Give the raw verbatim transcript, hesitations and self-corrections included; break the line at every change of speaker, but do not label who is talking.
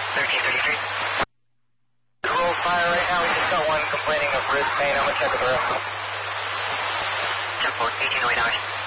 thirteen thirty-three. Roll fire right now. We just got one complaining of wrist pain. I'm going to check with the rest of them. ten four, eighteen oh eight hours.